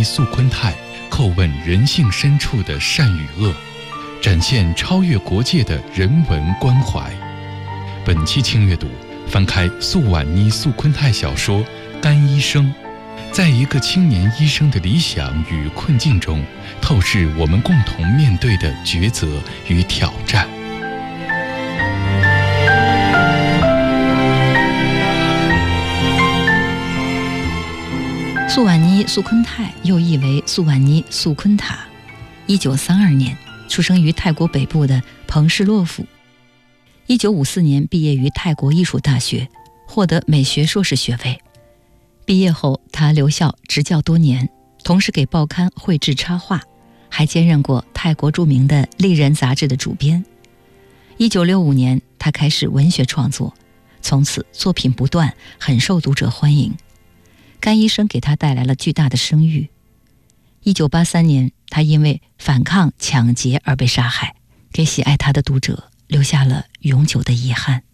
妮·素昆泰叩问人性深处的善与恶，展现超越国界的人文关怀。本期轻阅读翻开素婉妮·素昆泰小说《甘医生》，在一个青年医生的理想与困境中，透视我们共同面对的抉择与挑战。 素婉妮·素昆泰又译为素婉妮·素昆塔，1932年出生于泰国北部的彭士洛夫。1954年毕业于泰国艺术大学，获得美学硕士学位。毕业后，他留校执教多年，同时给报刊绘制插画，还兼任过泰国著名的《丽人》杂志的主编。1965年，他开始文学创作，从此作品不断，很受读者欢迎。甘医生给他带来了巨大的声誉。1983年，他因为反抗抢劫而被杀害，给喜爱他的读者留下了永久的遗憾。